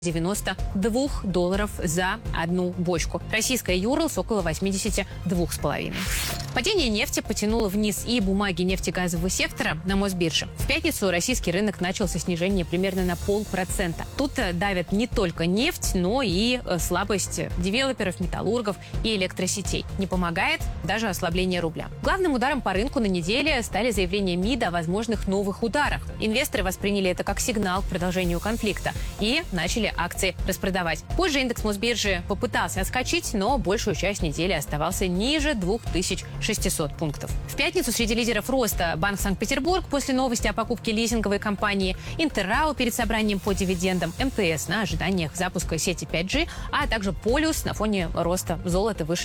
$92 за одну бочку. Российская Юрлс около 82,5. Падение нефти потянуло вниз и бумаги нефтегазового сектора на Мосбирже. В пятницу российский рынок начал со снижения примерно на 0,5%. Тут давят не только нефть, но и слабость девелоперов, металлургов и электросетей. Не помогает даже ослабление рубля. Главным ударом по рынку на неделе стали заявления МИДа о возможных новых ударах. Инвесторы восприняли это как сигнал к продолжению конфликта и начали акции распродавать. Позже индекс Мосбиржи попытался отскочить, но большую часть недели оставался ниже 2600 пунктов. В пятницу среди лидеров роста Банк Санкт-Петербург после новости о покупке лизинговой компании, Интеррау перед собранием по дивидендам, МТС на ожиданиях запуска сети 5G, а также Полюс на фоне роста золота выше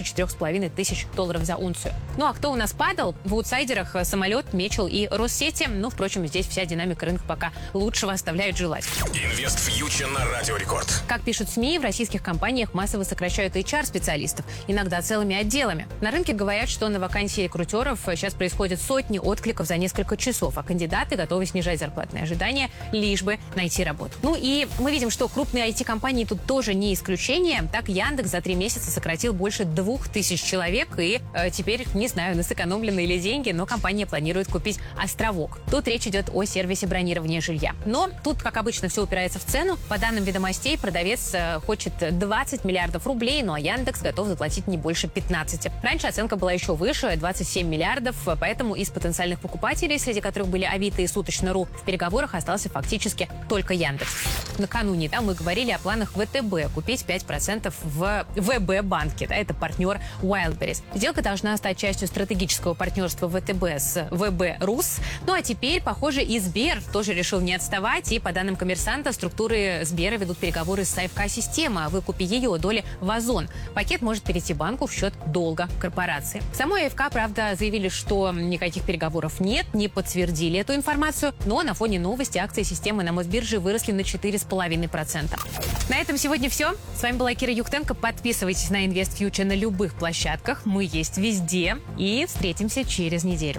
$4500 за унцию. Ну а кто у нас падал? В аутсайдерах самолет, Мечел и Россети. Ну, впрочем, здесь вся динамика рынка пока лучшего оставляет желать. Инвест фьючер на Радио Рекорд. Как пишут СМИ, в российских компаниях массово сокращают HR-специалистов, иногда целыми отделами. На рынке говорят, что на вакансии рекрутеров сейчас происходят сотни откликов за несколько часов, а кандидаты готовы снижать зарплатные ожидания, лишь бы найти работу. Ну и мы видим, что крупные IT-компании тут тоже не исключение. Так, Яндекс за 3 месяца сократил больше 2000 человек, и теперь, не знаю, на сэкономленные ли деньги, но компания планирует купить островок. Тут речь идет о сервисе бронирования жилья. Но тут, как обычно, все упирается в цену. По данным «Ведомостей», продавец хочет 20 миллиардов рублей, ну а Яндекс готов заплатить не больше 15. Раньше оценка была еще выше, 27 миллиардов, поэтому из потенциальных покупателей, среди которых были Авито и Суточно.ру, в переговорах остался фактически только Яндекс. Накануне мы говорили о планах ВТБ купить 5% в ВБ-банке. Это партнер Wildberries. Сделка должна стать частью стратегического партнерства ВТБ с ВБ Рус. Ну а теперь, похоже, и Сбер тоже решил не отставать. И по данным «Коммерсанта», структуры Сбера ведут переговоры с АФК-системой о выкупе ее доли в Озон. Пакет может перейти банку в счет долга корпорации. В самой АФК, правда, заявили, что никаких переговоров нет, не подтвердили эту информацию. Но на фоне новости акции системы на Мосбирже выросли на 4,5%. На этом сегодня все. С вами была Кира Юхтенко. Подписывайтесь на Инвест Фьючер на любых площадках. Мы есть везде. И встретимся через неделю.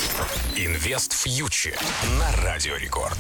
Инвест фьючер на Радио Рекорд.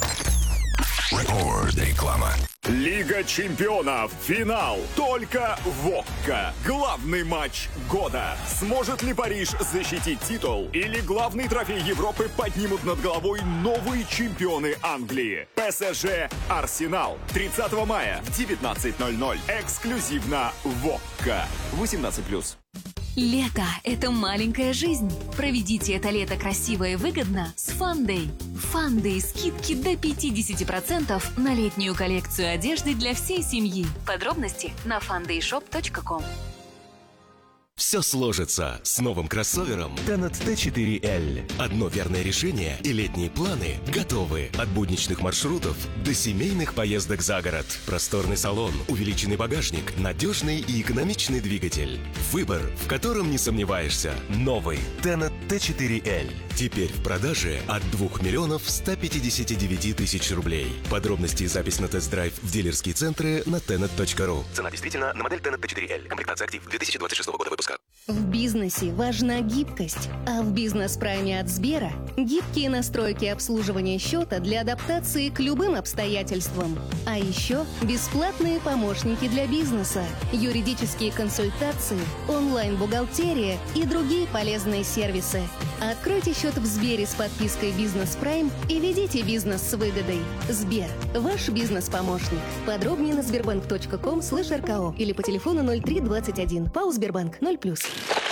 Реклама. Лига чемпионов. Финал. Только в ОККО. Главный матч года. Сможет ли Париж защитить титул? Или главный трофей Европы поднимут над головой новые чемпионы Англии? ПСЖ Арсенал. 30 мая в 19:00. Эксклюзивно в ОККО. 18+. Лето – это маленькая жизнь. Проведите это лето красиво и выгодно с Фандэй. Фандэй – скидки до 50% на летнюю коллекцию одежды для всей семьи. Подробности на fundaishop.com. Все сложится с новым кроссовером Tenet T4L. Одно верное решение, и летние планы готовы. От будничных маршрутов до семейных поездок за город. Просторный салон, увеличенный багажник, надежный и экономичный двигатель. Выбор, в котором не сомневаешься. Новый Tenet T4L. Теперь в продаже от 2 159 000 рублей. Подробности и запись на тест-драйв в дилерские центры на tenet.ru. Цена действительно на модель Tenet T4L. Комплектация актив 2026 года выпуска. В бизнесе важна гибкость, а в бизнес-прайме от Сбера гибкие настройки обслуживания счета для адаптации к любым обстоятельствам. А еще бесплатные помощники для бизнеса, юридические консультации, онлайн-бухгалтерия и другие полезные сервисы. Откройте счет в Сбере с подпиской «Бизнес Прайм» и ведите бизнес с выгодой. Сбер – ваш бизнес-помощник. Подробнее на sberbank.com/rko или по телефону 0321. ПАО «Сбербанк» 0+.